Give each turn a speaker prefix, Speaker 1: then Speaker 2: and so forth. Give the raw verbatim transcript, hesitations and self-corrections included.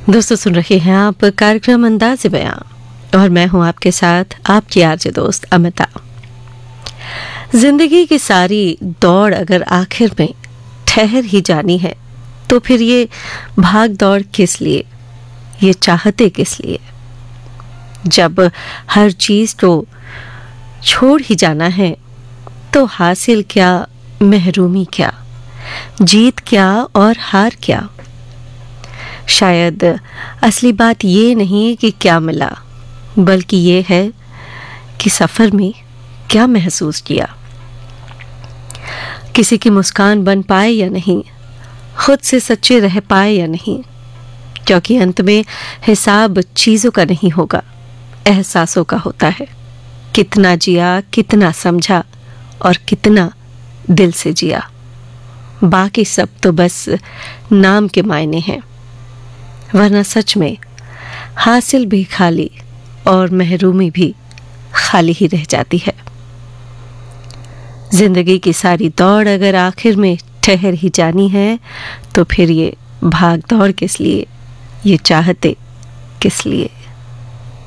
Speaker 1: दोस्तों, सुन रहे हैं आप कार्यक्रम अंदाज़े बयां और मैं हूं आपके साथ आपकी आरजे दोस्त अमिता। जिंदगी की सारी दौड़ अगर आखिर में ठहर ही जानी है तो फिर ये भाग दौड़ किस लिए, ये चाहते किस लिए? जब हर चीज को छोड़ ही जाना है तो हासिल क्या, महरूमी क्या, जीत क्या और हार क्या? शायद असली बात ये नहीं कि क्या मिला, बल्कि ये है कि सफर में क्या महसूस किया। किसी की मुस्कान बन पाए या नहीं, खुद से सच्चे रह पाए या नहीं, क्योंकि अंत में हिसाब चीजों का नहीं होगा, एहसासों का होता है। कितना जिया, कितना समझा और कितना दिल से जिया, बाकी सब तो बस नाम के मायने हैं। वरना सच में हासिल भी खाली और महरूमी भी खाली ही रह जाती है। जिंदगी की सारी दौड़ अगर आखिर में ठहर ही जानी है तो फिर ये भाग दौड़ किस लिए, ये चाहते किस लिए?